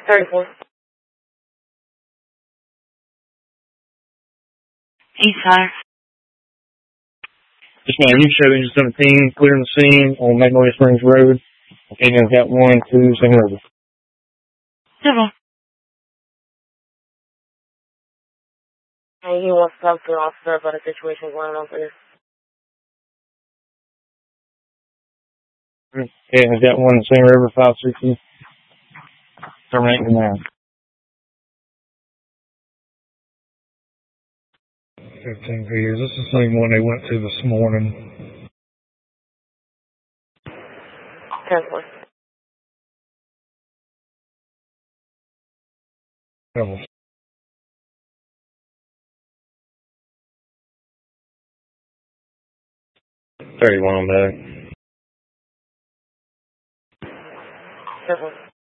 34. East Fire. Yes, ma'am. You showed engine 17 clearing the scene on Magnolia Springs Road. Okay, now got 1 to Sing River. Civil. And he wants to talk to an officer about a situation going on for this. Okay, and got 1 Sing River 560. Terminating now. 15 years. This is the same one they went to this morning. 10-4. Trouble. $31 on that. 10-4.